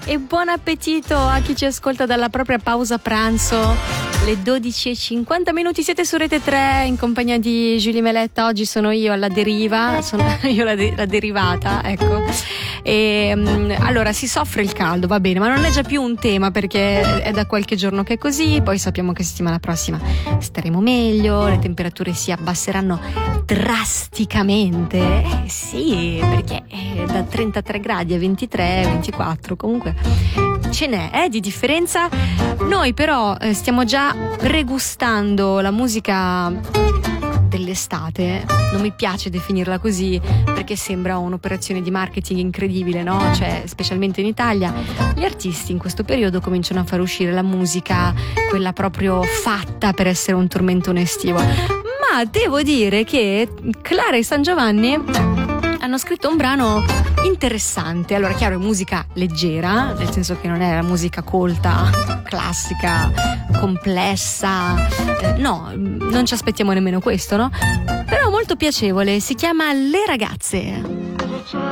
e buon appetito a chi ci ascolta dalla propria pausa pranzo. Le 12:50, siete su Rete 3 in compagnia di Giulia Meletta. Oggi sono io alla deriva, sono io la derivata, ecco. E allora si soffre il caldo, va bene, ma non è già più un tema perché è da qualche giorno che è così. Poi sappiamo che settimana prossima staremo meglio, le temperature si abbasseranno drasticamente. Sì, perché da 33 gradi a 23, 24, comunque ce n'è di differenza. Noi però stiamo già pregustando la musica dell'estate. Non mi piace definirla così perché sembra un'operazione di marketing incredibile, no? Cioè, specialmente in Italia, gli artisti in questo periodo cominciano a far uscire la musica, quella proprio fatta per essere un tormentone estivo. Ma devo dire che Clara e San Giovanni hanno scritto un brano interessante. Allora, chiaro, è musica leggera, nel senso che non è la musica colta, classica, complessa. No, non ci aspettiamo nemmeno questo, no? Però molto piacevole, si chiama Le Ragazze.